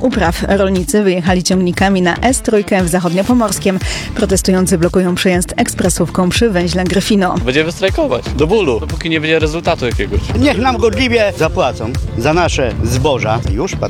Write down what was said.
upraw. Rolnicy wyjechali ciągnikami na S3 w Zachodniopomorskiem. Protestujący blokują przejazd ekspresówką przy węźle Gryfino. Będziemy strajkować do bólu, dopóki nie będzie rezultatu jakiegoś. Niech nam godliwie zapłacą za nasze zboża. Już